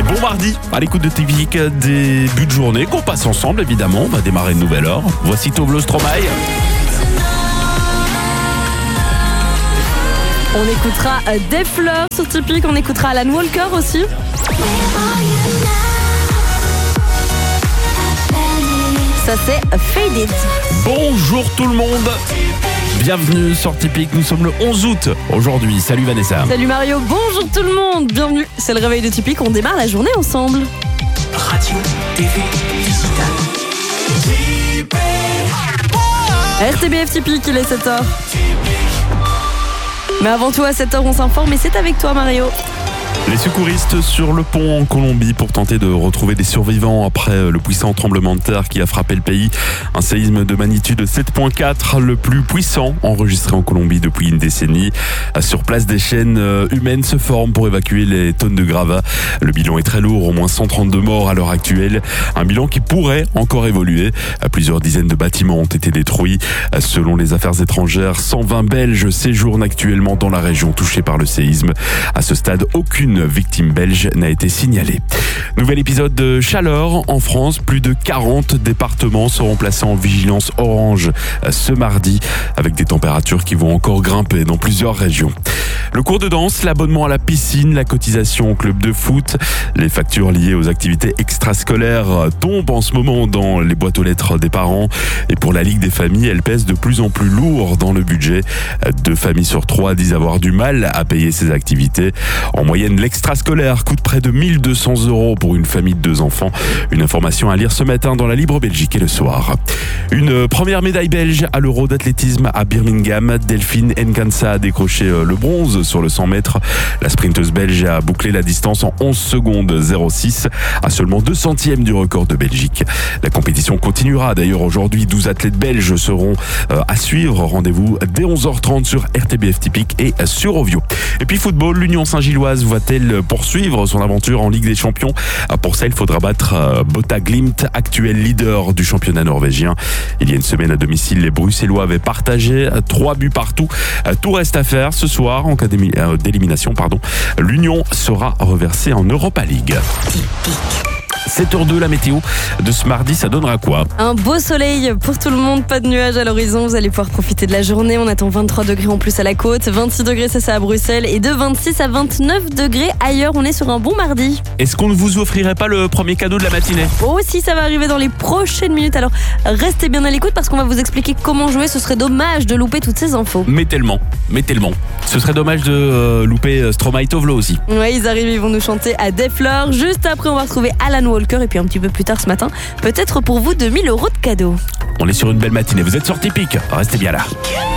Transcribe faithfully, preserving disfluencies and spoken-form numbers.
Bon mardi, à l'écoute de Typique, début de journée qu'on passe ensemble évidemment. On va démarrer une nouvelle heure. Voici Tovlo Stromae. On écoutera Des Fleurs sur Typique, on écoutera Alan Walker aussi. Ça c'est Faded. Bonjour tout le monde. Bienvenue sur Typique, nous sommes le onze août aujourd'hui. Salut Vanessa. Salut Mario, bonjour tout le monde. Bienvenue, c'est le réveil de Typique, on démarre la journée ensemble. Radio, T V, digital. R T B F Typique, il est sept heures. Mais avant tout, à sept heures, on s'informe et c'est avec toi Mario. Les secouristes sur le pont en Colombie pour tenter de retrouver des survivants après le puissant tremblement de terre qui a frappé le pays. Un séisme de magnitude sept virgule quatre, le plus puissant enregistré en Colombie depuis une décennie. Sur place, des chaînes humaines se forment pour évacuer les tonnes de gravats. Le bilan est très lourd, au moins cent trente-deux morts à l'heure actuelle. Un bilan qui pourrait encore évoluer. Plusieurs dizaines de bâtiments ont été détruits. Selon les affaires étrangères, cent vingt Belges séjournent actuellement dans la région touchée par le séisme. À ce stade, aucune victime belge n'a été signalée. Nouvel épisode de chaleur en France. Plus de quarante départements seront placés en vigilance orange ce mardi, avec des températures qui vont encore grimper dans plusieurs régions. Le cours de danse, l'abonnement à la piscine, la cotisation au club de foot, les factures liées aux activités extrascolaires tombent en ce moment dans les boîtes aux lettres des parents. Et pour la Ligue des familles, elle pèse de plus en plus lourd dans le budget. Deux familles sur trois disent avoir du mal à payer ces activités. En moyenne, l'extrascolaire coûte près de mille deux cents euros pour une famille de deux enfants. Une information à lire ce matin dans la Libre Belgique et le soir. Une première médaille belge à l'Euro d'athlétisme à Birmingham. Delphine Nkansa a décroché le bronze sur le cent mètres. La sprinteuse belge a bouclé la distance en onze secondes zéro six, à seulement deux centièmes du record de Belgique. La compétition continuera d'ailleurs aujourd'hui. douze athlètes belges seront à suivre. Rendez-vous dès onze heures trente sur R T B F Typique et sur Ovio. Et puis football, l'Union Saint-Gilloise va-t-elle poursuivre son aventure en Ligue des Champions? Pour ça, il faudra battre Botta Glimt, actuel leader du championnat norvégien. Il y a une semaine à domicile, les Bruxellois avaient partagé trois buts partout. Tout reste à faire ce soir en cas d'élimination. Pardon. L'Union sera reversée en Europa League. sept heures deux, la météo de ce mardi, ça donnera quoi? Un beau soleil pour tout le monde, pas de nuages à l'horizon. Vous allez pouvoir profiter de la journée. On attend vingt-trois degrés en plus à la côte, vingt-six degrés ça c'est à Bruxelles et de vingt-six à vingt-neuf degrés ailleurs. On est sur un bon mardi. Est-ce qu'on ne vous offrirait pas le premier cadeau de la matinée? Oh si, ça va arriver dans les prochaines minutes. Alors restez bien à l'écoute parce qu'on va vous expliquer comment jouer. Ce serait dommage de louper toutes ces infos. Mais tellement, mais tellement. Ce serait dommage de euh, louper Stromae Tovlo aussi. Ouais, ils arrivent, ils vont nous chanter à Des Fleurs. Juste après, on va retrouver Alan Walker et puis un petit peu plus tard ce matin, peut-être pour vous deux mille euros de cadeaux. On est sur une belle matinée. Vous êtes sur Typique. Restez bien là.